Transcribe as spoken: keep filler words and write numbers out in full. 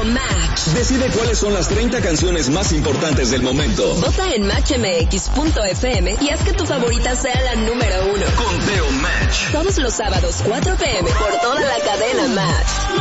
Conteo Match. Decide cuáles son las treinta canciones más importantes del momento. Vota en match m x punto f m y haz que tu favorita sea la número uno. Conteo Match. Todos los sábados, cuatro p m por toda la cadena Match.